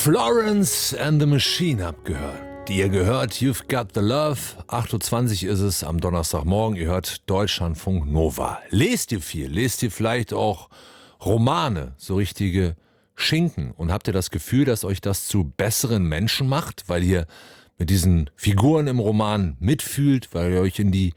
Florence and the Machine habt gehört. Ihr gehört You've Got the Love. 8:20 Uhr ist es am Donnerstagmorgen. Ihr hört Deutschlandfunk Nova. Lest ihr viel? Lest ihr vielleicht auch Romane, so richtige Schinken? Und habt ihr das Gefühl, dass euch das zu besseren Menschen macht, weil ihr mit diesen Figuren im Roman mitfühlt, weil ihr euch in die